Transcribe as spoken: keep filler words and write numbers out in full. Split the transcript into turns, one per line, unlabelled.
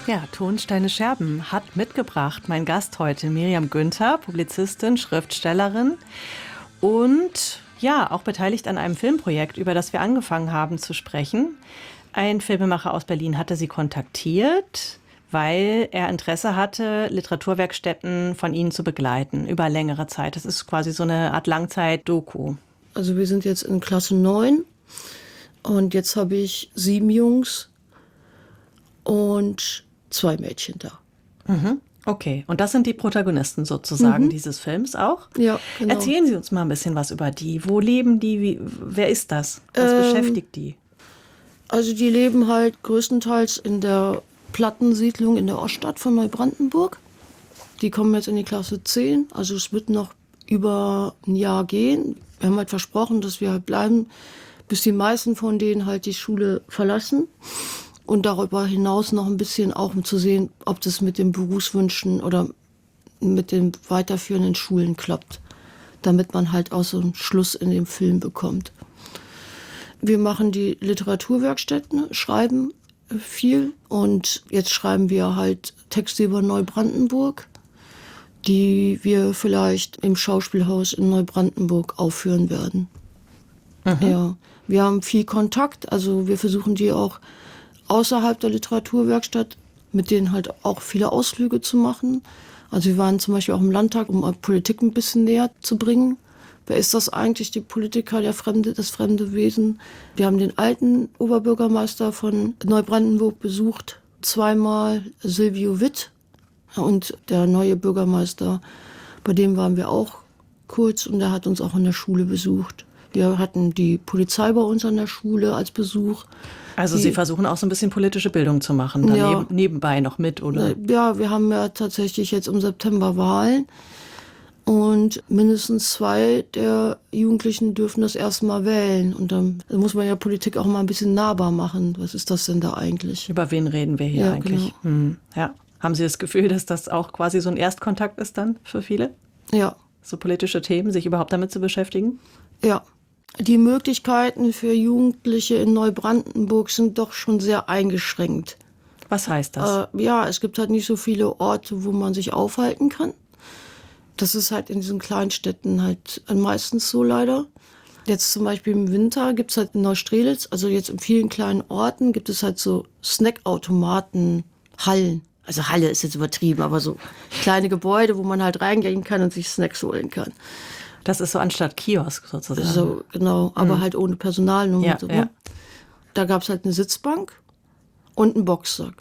Ja, Tonsteine Scherben hat mitgebracht mein Gast heute, Miriam Günther, Publizistin, Schriftstellerin und ja, auch beteiligt an einem Filmprojekt, über das wir angefangen haben zu sprechen. Ein Filmemacher aus Berlin hatte sie kontaktiert, weil er Interesse hatte, Literaturwerkstätten von ihnen zu begleiten über längere Zeit. Das ist quasi so eine Art Langzeit-Doku.
Also wir sind jetzt in Klasse neun und jetzt habe ich sieben Jungs und zwei Mädchen da.
Mhm. Okay, und das sind die Protagonisten sozusagen mhm. dieses Films auch?
Ja, genau.
Erzählen Sie uns mal ein bisschen was über die. Wo leben die? Wie, wer ist das? Was ähm, beschäftigt die?
Also die leben halt größtenteils in der Plattensiedlung in der Oststadt von Neubrandenburg. Die kommen jetzt in die Klasse zehn, also es wird noch über ein Jahr gehen. Wir haben halt versprochen, dass wir halt bleiben, bis die meisten von denen halt die Schule verlassen. Und darüber hinaus noch ein bisschen auch, um zu sehen, ob das mit den Berufswünschen oder mit den weiterführenden Schulen klappt. Damit man halt auch so einen Schluss in dem Film bekommt. Wir machen die Literaturwerkstätten, schreiben viel. Und jetzt schreiben wir halt Texte über Neubrandenburg, die wir vielleicht im Schauspielhaus in Neubrandenburg aufführen werden. Mhm. Ja, wir haben viel Kontakt, also wir versuchen die auch außerhalb der Literaturwerkstatt, mit denen halt auch viele Ausflüge zu machen. Also wir waren zum Beispiel auch im Landtag, um Politik ein bisschen näher zu bringen. Wer ist das eigentlich, die Politiker, der fremde, das fremde Wesen? Wir haben den alten Oberbürgermeister von Neubrandenburg besucht, zweimal, Silvio Witt. Und der neue Bürgermeister, bei dem waren wir auch kurz und der hat uns auch in der Schule besucht. Wir hatten die Polizei bei uns an der Schule als Besuch.
Also die, Sie versuchen auch so ein bisschen politische Bildung zu machen, dann ja, neben, nebenbei noch mit, oder?
Ja, wir haben ja tatsächlich jetzt im September Wahlen und mindestens zwei der Jugendlichen dürfen das erste Mal wählen. Und dann muss man ja Politik auch mal ein bisschen nahbar machen. Was ist das denn da eigentlich?
Über wen reden wir hier
ja,
eigentlich?
Genau.
Hm, ja. Haben Sie das Gefühl, dass das auch quasi so ein Erstkontakt ist dann für viele?
Ja.
So politische Themen, sich überhaupt damit zu beschäftigen?
Ja. Die Möglichkeiten für Jugendliche in Neubrandenburg sind doch schon sehr eingeschränkt.
Was heißt das?
Äh, ja, es gibt halt nicht so viele Orte, wo man sich aufhalten kann. Das ist halt in diesen Kleinstädten halt meistens so leider. Jetzt zum Beispiel im Winter gibt es halt in Neustrelitz, also jetzt in vielen kleinen Orten, gibt es halt so Snackautomaten, Hallen. Also Halle ist jetzt übertrieben, aber so kleine Gebäude, wo man halt reingehen kann und sich Snacks holen kann.
Das ist so anstatt Kiosk sozusagen.
So, genau, aber mhm. halt ohne Personal. Nur
ja,
so,
ja.
Ne? Da gab es halt eine Sitzbank und einen Boxsack.